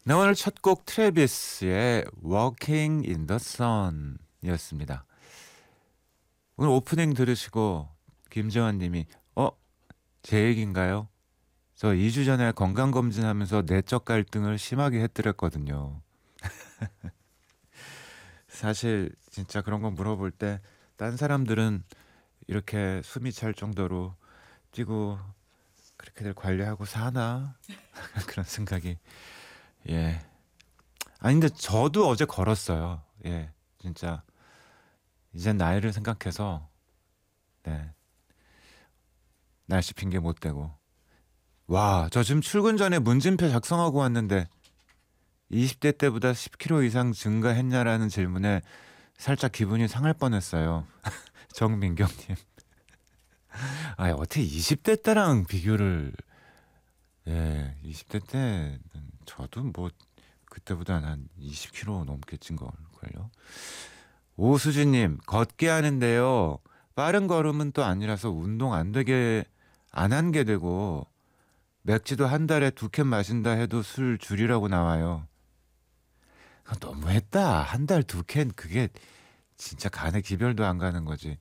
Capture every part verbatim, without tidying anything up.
네, 오늘 첫 곡 트래비스의 Walking in the Sun 이었습니다. 오늘 오프닝 들으시고 김재환 님이 어? 제 얘기인가요? 저 이 주 전에 건강검진하면서 내적 갈등을 심하게 했더랬거든요. 사실 진짜 그런 거 물어볼 때 딴 사람들은 이렇게 숨이 찰 정도로 뛰고 그렇게들 관리하고 사나? 그런 생각이 예. 아니 근데 저도 어제 걸었어요. 예. 진짜 이젠 나이를 생각해서 네. 날씨 핑계 못 대고 와, 저 지금 출근 전에 문진표 작성하고 왔는데 이십 대 때보다 십 킬로그램 이상 증가했냐라는 질문에 살짝 기분이 상할 뻔했어요. 정민경님. 아, 어떻게 이십 대 때랑 비교를 예, 이십 대 때는 저도 뭐 그때보다 한 이십 킬로그램 넘게 찐 걸걸요. 오수진님, 걷기 하는데요. 빠른 걸음은 또 아니라서 운동 안 되게 안 한 게 되고 맥주도 한 달에 두 캔 마신다 해도 술 줄이라고 나와요. 너무했다. 한 달 두 캔 그게 진짜 간에 기별도 안 가는 거지.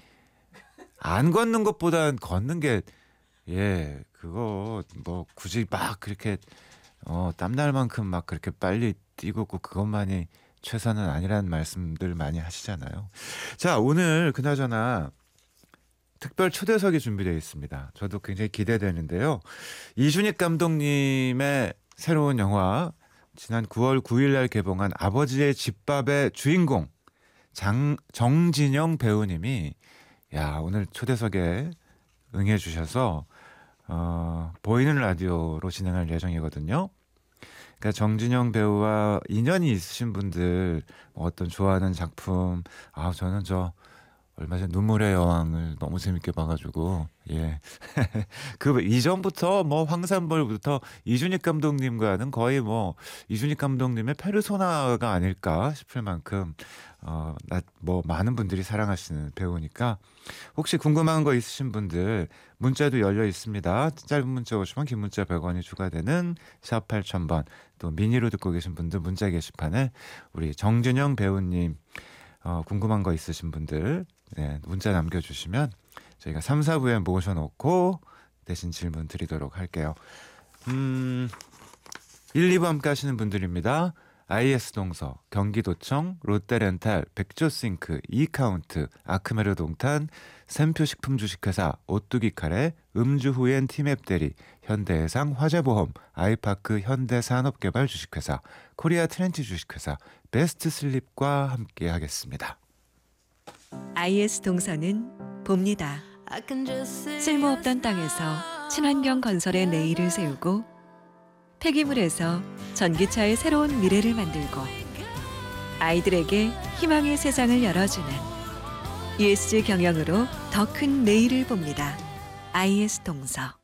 안 걷는 것보단 걷는 게 예, 그거 뭐 굳이 막 그렇게 어, 땀날 만큼 막 그렇게 빨리 뛰고 그것만이 최선은 아니라는 말씀들 많이 하시잖아요. 자, 오늘 그나저나 특별 초대석이 준비되어 있습니다. 저도 굉장히 기대되는데요. 이준익 감독님의 새로운 영화 지난 구월 구일 날 개봉한 아버지의 집밥의 주인공 장, 정진영 배우님이 야, 오늘 초대석에 응해 주셔서 어, 보이는 라디오로 진행할 예정이거든요. 그러니까 정진영 배우와 인연이 있으신 분들 뭐 어떤 좋아하는 작품 아 저는 저 얼마 전에 눈물의 여왕을 너무 재밌게 봐가지고 예. 그 이전부터 뭐 황산벌부터 이준익 감독님과는 거의 뭐 이준익 감독님의 페르소나가 아닐까 싶을 만큼 어, 나 뭐 많은 분들이 사랑하시는 배우니까 혹시 궁금한 거 있으신 분들 문자도 열려 있습니다. 짧은 문자 오십 원, 긴 문자 백 원이 추가되는 샵 팔천 번 또 미니로 듣고 계신 분들 문자 게시판에 우리 정준영 배우님 어, 궁금한 거 있으신 분들 네, 문자 남겨주시면 저희가 삼, 사 부에 모셔놓고 대신 질문 드리도록 할게요. 음, 일, 이 부 함께 하시는 분들입니다. 아이에스 동서, 경기도청, 롯데렌탈, 백조싱크, 이카운트, 아크메르 동탄, 샘표 식품 주식회사, 오뚜기 카레, 음주 후엔 티맵 대리, 현대해상 화재보험, 아이파크 현대산업개발 주식회사, 코리아 트렌치 주식회사, 베스트 슬립과 함께 하겠습니다. 아이에스 동서는 봅니다. 쓸모없던 땅에서 친환경 건설의 내일을 세우고 폐기물에서 전기차의 새로운 미래를 만들고 아이들에게 희망의 세상을 열어주는 이에스지 경영으로 더 큰 내일을 봅니다. 아이에스 동서.